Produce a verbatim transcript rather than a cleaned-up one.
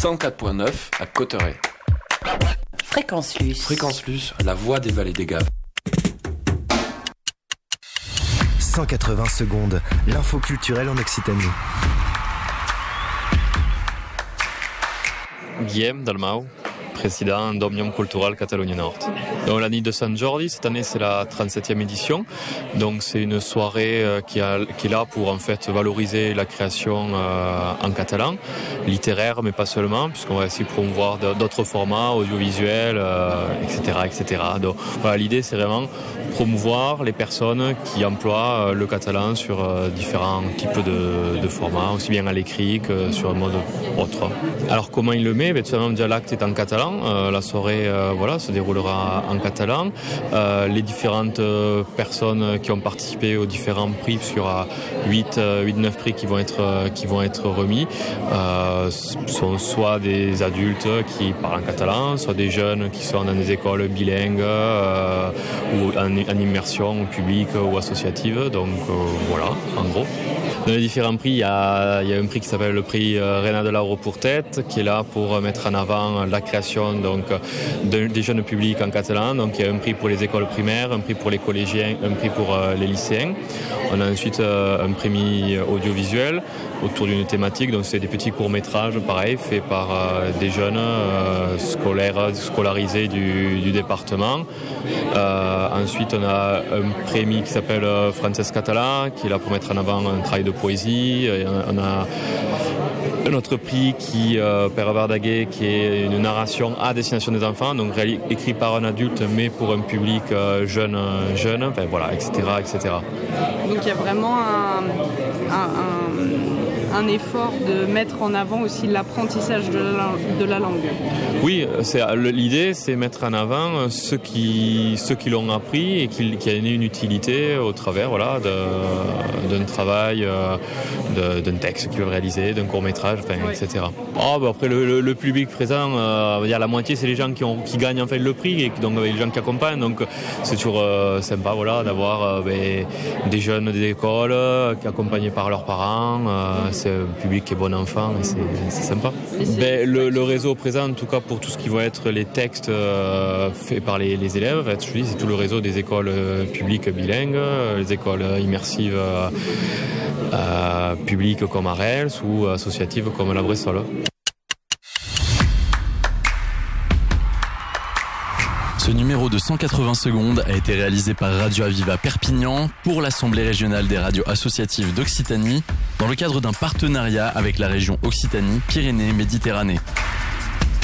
cent quatre virgule neuf à Cauterets. Fréquence Luce. Fréquence Luce, la voix des vallées des Gaves. cent quatre-vingts secondes, l'info culturelle en Occitanie. Guillaume Dalmau, président d'Òmnium Cultural Catalogne Nord. Donc la nuit de Sant Jordi, cette année c'est la trente-septième édition. Donc c'est une soirée euh, qui, a, qui est là pour en fait valoriser la création euh, en catalan, littéraire mais pas seulement, puisqu'on va essayer de promouvoir d'autres formats audiovisuels, euh, et cetera, et cetera. Donc voilà, l'idée c'est vraiment promouvoir les personnes qui emploient euh, le catalan sur euh, différents types de, de formats, aussi bien à l'écrit que sur un mode autre. Alors comment il le met? Ben, tout simplement, déjà l'acte est en catalan. Euh, la soirée euh, voilà, se déroulera en catalan. Euh, les différentes euh, personnes qui ont participé aux différents prix, sur euh, huit neuf prix qui vont être, euh, qui vont être remis, euh, sont soit des adultes qui parlent en catalan, soit des jeunes qui sont dans des écoles bilingues euh, ou en, en immersion publique ou associative. Donc euh, voilà, en gros. Dans les différents prix, il y a, il y a un prix qui s'appelle le prix Reina de l'Arbre pour Tête, qui est là pour mettre en avant la création donc, de, des jeunes publics en catalan. Donc il y a un prix pour les écoles primaires, un prix pour les collégiens, un prix pour euh, les lycéens. On a ensuite euh, un prix audiovisuel autour d'une thématique. Donc c'est des petits courts-métrages, pareil, faits par euh, des jeunes euh, scolaires, scolarisés du, du département. Euh, ensuite, on a un prix qui s'appelle euh, Frances Català, qui est là pour mettre en avant un travail de poésie. Et on a un autre prix qui euh, Père Verdaguet, qui est une narration à destination des enfants, donc écrit par un adulte mais pour un public euh, jeune, jeune, enfin voilà, et cetera, et cetera. Donc il y a vraiment un, un, un, un effort de mettre en avant aussi l'apprentissage de la, de la langue. Oui, c'est, l'idée c'est mettre en avant ceux qui, ceux qui l'ont appris et qui, qui a une utilité au travers voilà, de, d'un travail, de, d'un texte qu'ils peuvent réaliser, d'un court-métrage, enfin, oui. et cetera. Oh, bah après le, le, le public présent, euh, il y a la moitié c'est les gens qui, ont, qui gagnent en fait le prix et donc les gens qui accompagnent, donc c'est toujours euh, sympa voilà, d'avoir euh, ben, des jeunes des écoles euh, accompagnés par leurs parents, euh, c'est un public qui est bon enfant et c'est, c'est sympa. C'est ben, le, le réseau présent en tout cas pour tout ce qui va être les textes euh, faits par les, les élèves, en fait, je dis, c'est tout le réseau des écoles euh, publiques bilingues, les écoles immersives euh, euh, publiques comme Arels ou associatives comme la Bressole. Ce numéro de cent quatre-vingts secondes a été réalisé par Radio Aviva Perpignan pour l'Assemblée régionale des radios associatives d'Occitanie dans le cadre d'un partenariat avec la région Occitanie-Pyrénées-Méditerranée.